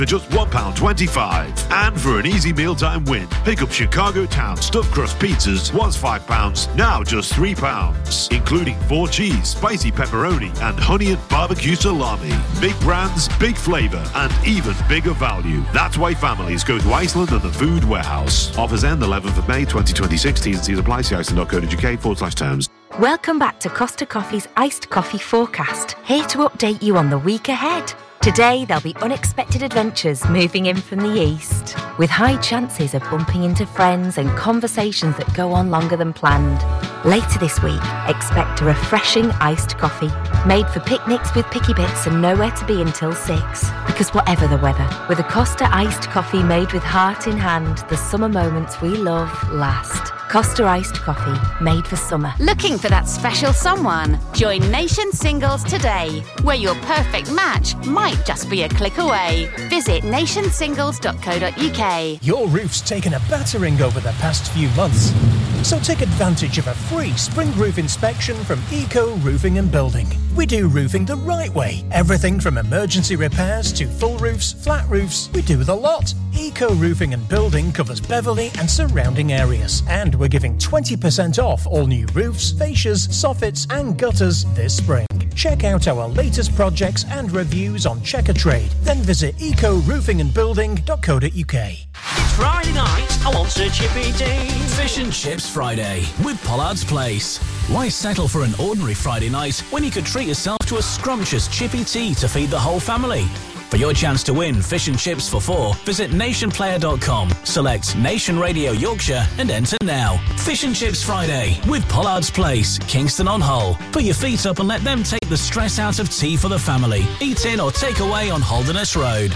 for just £1.25. And for an easy mealtime win, pick up Chicago Town stuffed crust pizzas, once £5, now just £3, including 4 cheese, spicy pepperoni, and honey and barbecue salami. Big brands, big flavour, and even bigger value. That's why families go to Iceland and the Food Warehouse. Offers end 11th of May 2026. T's apply. See iceland.co.uk/terms. Welcome back to Costa Coffee's Iced Coffee Forecast. Here to update you on the week ahead. Today, there'll be unexpected adventures moving in from the east, with high chances of bumping into friends and conversations that go on longer than planned. Later this week, expect a refreshing iced coffee, made for picnics with picky bits and nowhere to be until 6. Because whatever the weather, with a Costa iced coffee made with heart in hand, the summer moments we love last. Costa iced coffee, made for summer. Looking for that special someone? Join Nation Singles today, where your perfect match might just be a click away. Visit nationsingles.co.uk. Your roof's taken a battering over the past few months, so take advantage of a free spring roof inspection from Eco Roofing and Building. We do roofing the right way. Everything from emergency repairs to full roofs, flat roofs, we do the lot. Eco Roofing and Building covers Beverley and surrounding areas. And we're giving 20% off all new roofs, fascias, soffits and gutters this spring. Check out our latest projects and reviews on Checker Trade. Then visit ecoroofingandbuilding.co.uk. It's Friday night, I want a chippy tea. Fish and Chips Friday with Pollard's Place. Why settle for an ordinary Friday night when you could treat yourself to a scrumptious chippy tea to feed the whole family? For your chance to win fish and chips for 4, visit nationplayer.com, select Nation Radio Yorkshire and enter now. Fish and Chips Friday with Pollard's Place, Kingston on Hull. Put your feet up and let them take the stress out of tea for the family. Eat in or take away on Holderness Road.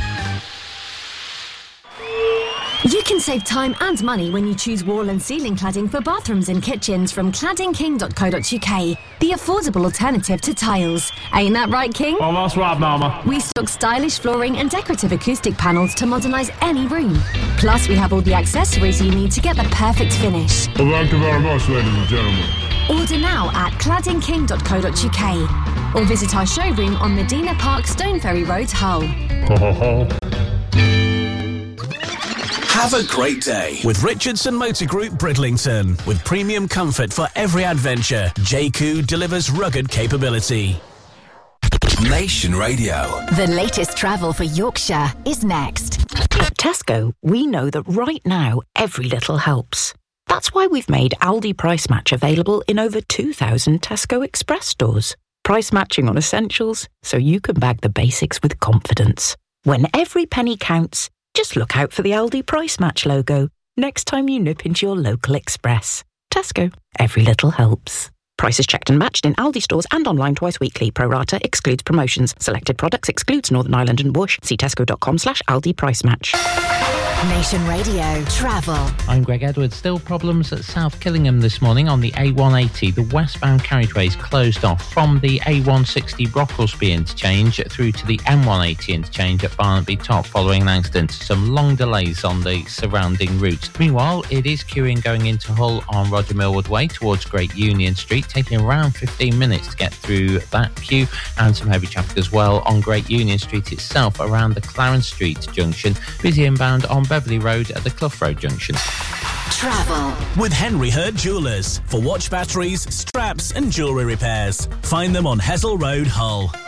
You can save time and money when you choose wall and ceiling cladding for bathrooms and kitchens from claddingking.co.uk, the affordable alternative to tiles. Ain't that right, King? Oh, that's right, Mama. We stock stylish flooring and decorative acoustic panels to modernise any room. Plus, we have all the accessories you need to get the perfect finish. Well, thank you very much, ladies and gentlemen. Order now at claddingking.co.uk or visit our showroom on Medina Park, Stoneferry Road, Hull. Ho, ho, ho. Have a great day with Richardson Motor Group Bridlington. With premium comfort for every adventure, JQ delivers rugged capability. Nation Radio. The latest travel for Yorkshire is next. At Tesco, we know that right now, every little helps. That's why we've made Aldi Price Match available in over 2,000 Tesco Express stores. Price matching on essentials, so you can bag the basics with confidence. When every penny counts, just look out for the Aldi Price Match logo next time you nip into your local Express. Tesco, every little helps. Prices checked and matched in Aldi stores and online twice weekly. Pro rata excludes promotions. Selected products excludes Northern Ireland and Bush. See tesco.com/Aldi Price Match. Nation Radio Travel. I'm Greg Edwards. Still problems at South Killingham this morning on the A180. The westbound carriageway is closed off from the A160 Brocklesby interchange through to the M180 interchange at Barnaby Top following an accident. Some long delays on the surrounding routes. Meanwhile, it is queuing going into Hull on Roger Millward Way towards Great Union Street, taking around 15 minutes to get through that queue, and some heavy traffic as well on Great Union Street itself around the Clarence Street junction. Busy inbound on Beverley Road at the Clough Road junction. Travel with Henry Hurd Jewellers for watch batteries, straps and jewellery repairs. Find them on Hessel Road, Hull.